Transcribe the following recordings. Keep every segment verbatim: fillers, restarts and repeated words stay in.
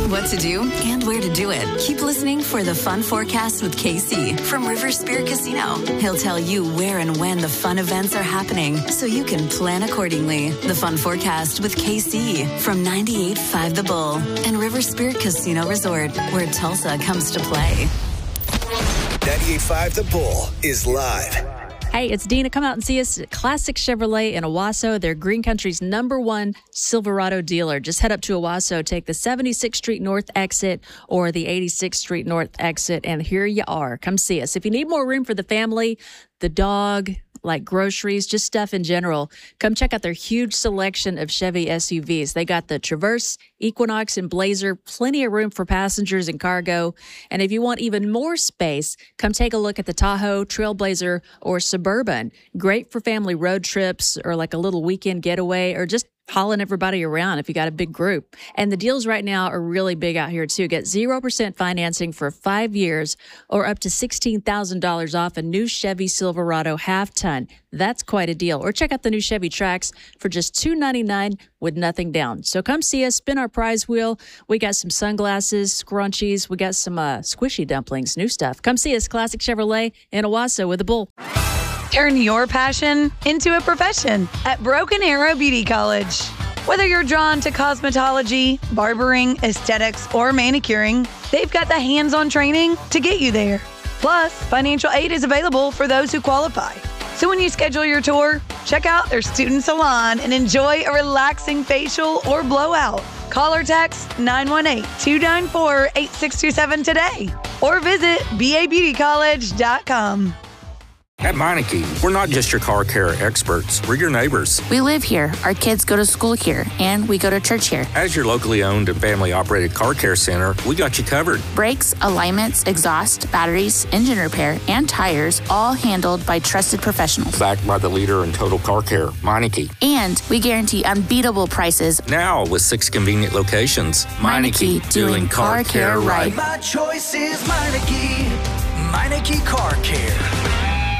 what to do and where to do it. Keep listening for the Fun Forecast with K C from River Spirit Casino. He'll tell you where and when the fun events are happening so you can plan accordingly. The Fun Forecast with K C from ninety-eight point five The Bull and River Spirit Casino Resort, where Tulsa comes to play. ninety-eight point five The Bull is live. Hey, it's Dina. Come out and see us at Classic Chevrolet in Owasso. They're Green Country's number one Silverado dealer. Just head up to Owasso, take the seventy-sixth Street North exit or the eighty-sixth Street North exit, and here you are. Come see us. If you need more room for the family, the dog, like groceries, just stuff in general, come check out their huge selection of Chevy S U Vs. They got the Traverse, Equinox, and Blazer, plenty of room for passengers and cargo. And if you want even more space, come take a look at the Tahoe, Trailblazer, or Suburban. Great for family road trips or like a little weekend getaway or just hauling everybody around if you got a big group. And the deals right now are really big out here, too. Get zero percent financing for five years or up to sixteen thousand dollars off a new Chevy Silverado half-ton. That's quite a deal. Or check out the new Chevy Trax for just two hundred ninety-nine dollars with nothing down. So come see us, spin our prize wheel. We got some sunglasses, scrunchies. We got some uh, squishy dumplings, new stuff. Come see us, Classic Chevrolet in Owasso with a Bull. Turn your passion into a profession at Broken Arrow Beauty College. Whether you're drawn to cosmetology, barbering, aesthetics, or manicuring, they've got the hands-on training to get you there. Plus, financial aid is available for those who qualify. So when you schedule your tour, check out their student salon and enjoy a relaxing facial or blowout. Call or text nine one eight, two nine four, eight six two seven today or visit b a beauty college dot com. At Meineke, we're not just your car care experts, we're your neighbors. We live here, our kids go to school here, and we go to church here. As your locally owned and family-operated car care center, we got you covered. Brakes, alignments, exhaust, batteries, engine repair, and tires, all handled by trusted professionals. Backed by the leader in total car care, Meineke. And we guarantee unbeatable prices. Now with six convenient locations. Meineke, doing, doing car, car care, care right. My choice is Meineke. Meineke Car Care.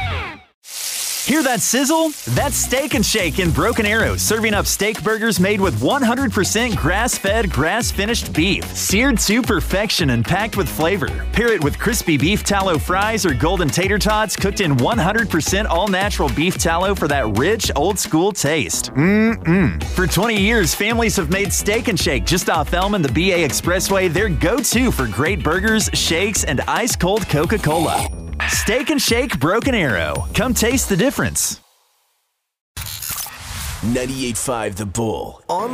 Hear that sizzle? That's Steak and Shake in Broken Arrow, serving up steak burgers made with one hundred percent grass-fed, grass-finished beef, seared to perfection and packed with flavor. Pair it with crispy beef tallow fries or golden tater tots cooked in one hundred percent all-natural beef tallow for that rich, old-school taste. Mmm-mmm. For twenty years, families have made Steak and Shake just off Elm and the B A Expressway their go-to for great burgers, shakes, and ice-cold Coca-Cola. Steak and Shake Broken Arrow. Come taste the difference. ninety-eight point five The Bull. On